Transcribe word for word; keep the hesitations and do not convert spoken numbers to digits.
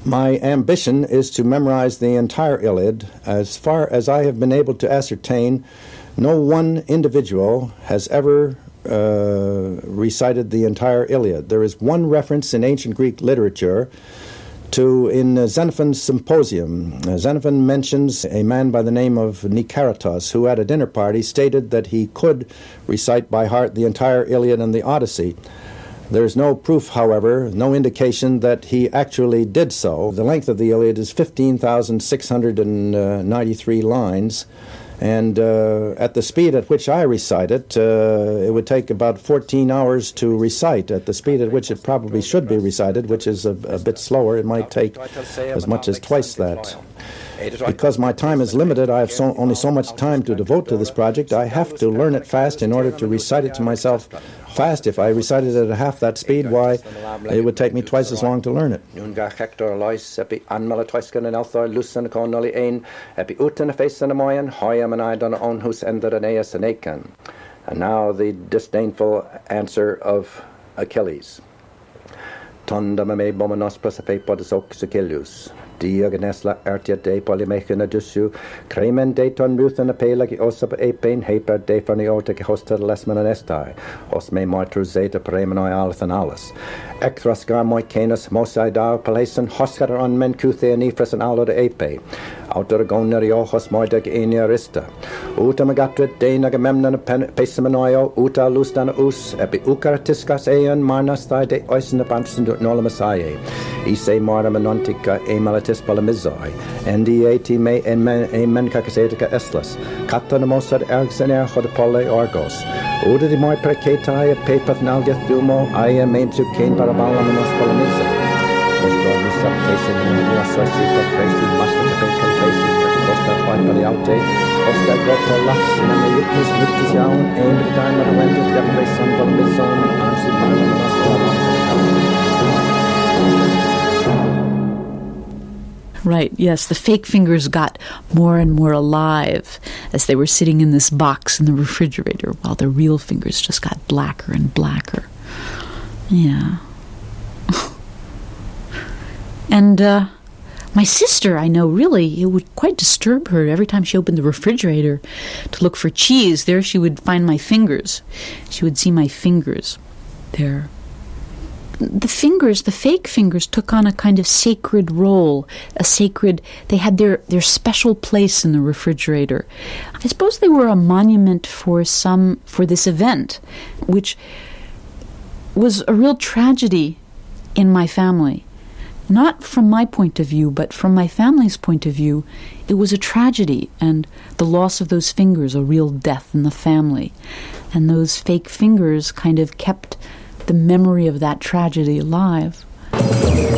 My ambition is to memorize the entire Iliad. As far as I have been able to ascertain, no one individual has ever uh, recited the entire Iliad. There is one reference in ancient Greek literature to, in uh, Xenophon's Symposium. Uh, Xenophon mentions a man by the name of Nicaratus, who at a dinner party stated that he could recite by heart the entire Iliad and the Odyssey. There's no proof, however, no indication that he actually did so. The length of the Iliad is fifteen thousand six hundred ninety-three lines, and uh, at the speed at which I recite it, uh, it would take about fourteen hours to recite. At the speed at which it probably should be recited, which is a, a bit slower, it might take as much as twice that. Because my time is limited, I have so, only so much time to devote to this project. I have to learn it fast in order to recite it to myself fast. If I recited it at half that speed, why, it would take me twice as long to learn it. And now the disdainful answer of Achilles. Tondamame bomenos prosape podisok Achilles. Diogenesla artia de polymechina dusu, cremen de ton muthan a pelagi osap apain haper de faniotic hosta lesman anestai, os me martru zeta premenoi althanalis. Ecthrasgar moicanus mosai dar palason hoscar on men cuthe and ifras and alo de ape. Outer goneriojos moideg eniarista. Uta magatrit de nagamemnon pesamanoio, uta lustana us, epi ucaratiscas eon marnas thai de oisin abansin nolamasae. Ise mara manontica e malatis polemizoi, ndiati me emen cacasetica eslas, catanamosad ergsener hodapole orgos. Uda di moi precatai et pepath nalgeth dumo, aia mentu cain parabalamenos polemiza. Ostor receptation in the associate of praising master of bacon faces, Costa finally out day, Costa Greta Lux, and the witness Lucas Young, aimed at the time of the wind of decoration from the zone, answered by the master. Right, yes, the fake fingers got more and more alive as they were sitting in this box in the refrigerator, while the real fingers just got blacker and blacker. Yeah. And uh, my sister, I know, really, it would quite disturb her every time she opened the refrigerator to look for cheese. There she would find my fingers. She would see my fingers there. The fingers, the fake fingers, took on a kind of sacred role, a sacred, they had their, their special place in the refrigerator. I suppose they were a monument for some, for this event, which was a real tragedy in my family. Not from my point of view, but from my family's point of view, it was a tragedy, and the loss of those fingers, a real death in the family. And those fake fingers kind of kept the memory of that tragedy alive.